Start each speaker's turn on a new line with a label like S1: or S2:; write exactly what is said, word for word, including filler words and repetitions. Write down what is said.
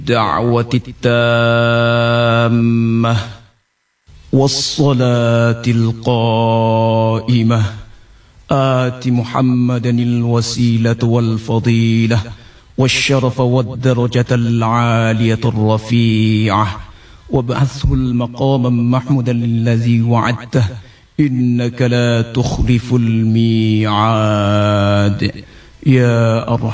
S1: الدعوة التامة والصلاة القائمة آت محمدا الوسيلة والفضيلة والشرف والدرجة العالية الرفيعة وابعثه المقام محمودا الذي وعدته إنك لا تخلف الميعاد يا أرحم